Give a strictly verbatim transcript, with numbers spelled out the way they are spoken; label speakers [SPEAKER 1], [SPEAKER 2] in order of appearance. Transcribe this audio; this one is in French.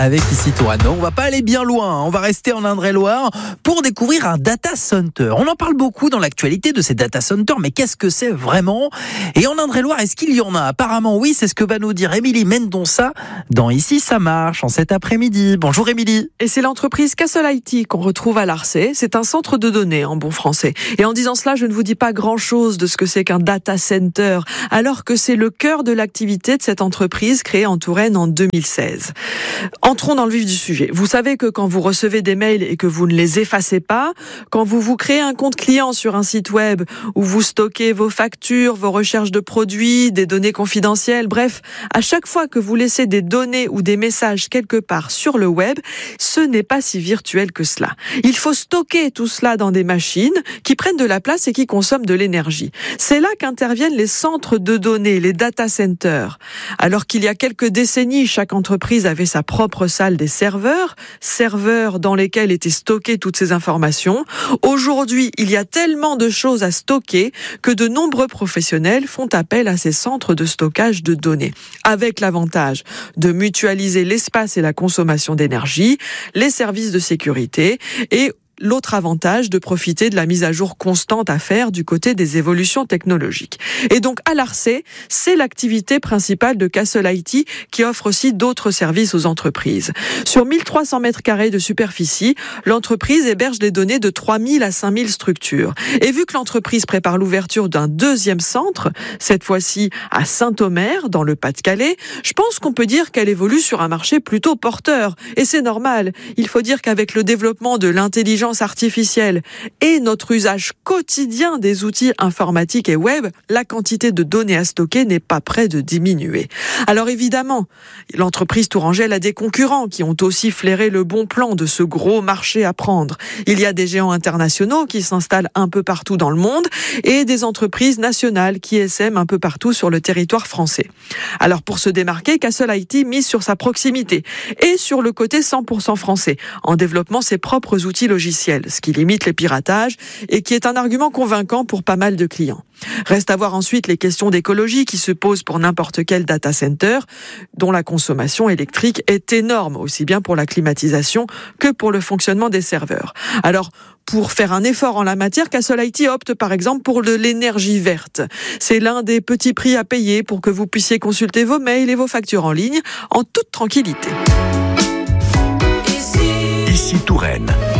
[SPEAKER 1] Avec ici Touraine. On va pas aller bien loin, on va rester en Indre-et-Loire pour découvrir un data center. On en parle beaucoup dans l'actualité de ces data centers, mais qu'est-ce que c'est vraiment ? Et en Indre-et-Loire, est-ce qu'il y en a ? Apparemment oui, c'est ce que va nous dire Émilie Mendonça dans Ici ça marche en cet après-midi. Bonjour Émilie.
[SPEAKER 2] Et c'est l'entreprise Castle I T qu'on retrouve à Larçay. C'est un centre de données en bon français. Et en disant cela, je ne vous dis pas grand-chose de ce que c'est qu'un data center, alors que c'est le cœur de l'activité de cette entreprise créée en Touraine en deux mille seize. Entrons dans le vif du sujet. Vous savez que quand vous recevez des mails et que vous ne les effacez pas, quand vous vous créez un compte client sur un site web où vous stockez vos factures, vos recherches de produits, des données confidentielles, bref, à chaque fois que vous laissez des données ou des messages quelque part sur le web, ce n'est pas si virtuel que cela. Il faut stocker tout cela dans des machines qui prennent de la place et qui consomment de l'énergie. C'est là qu'interviennent les centres de données, les data centers. Alors qu'il y a quelques décennies, chaque entreprise avait sa propre salle des serveurs, serveurs dans lesquels étaient stockées toutes ces informations. Aujourd'hui, il y a tellement de choses à stocker que de nombreux professionnels font appel à ces centres de stockage de données, avec l'avantage de mutualiser l'espace et la consommation d'énergie, les services de sécurité et l'autre avantage de profiter de la mise à jour constante à faire du côté des évolutions technologiques. Et donc à Larçay, c'est l'activité principale de Castle I T qui offre aussi d'autres services aux entreprises. Sur mille trois cents mètres carrés de superficie, l'entreprise héberge des données de trois mille à cinq mille structures. Et vu que l'entreprise prépare l'ouverture d'un deuxième centre, cette fois-ci à Saint-Omer, dans le Pas-de-Calais, je pense qu'on peut dire qu'elle évolue sur un marché plutôt porteur. Et c'est normal. Il faut dire qu'avec le développement de l'intelligence artificielle et notre usage quotidien des outils informatiques et web, la quantité de données à stocker n'est pas près de diminuer. Alors évidemment, l'entreprise tourangelle a des concurrents qui ont aussi flairé le bon plan de ce gros marché à prendre. Il y a des géants internationaux qui s'installent un peu partout dans le monde et des entreprises nationales qui essaiment un peu partout sur le territoire français. Alors pour se démarquer, Castle I T mise sur sa proximité et sur le côté cent pour cent français en développant ses propres outils logiciels, ce qui limite les piratages et qui est un argument convaincant pour pas mal de clients. Reste à voir ensuite les questions d'écologie qui se posent pour n'importe quel data center, dont la consommation électrique est énorme, aussi bien pour la climatisation que pour le fonctionnement des serveurs. Alors, pour faire un effort en la matière, Castle I T opte par exemple pour de l'énergie verte. C'est l'un des petits prix à payer pour que vous puissiez consulter vos mails et vos factures en ligne en toute tranquillité.
[SPEAKER 3] Ici Touraine.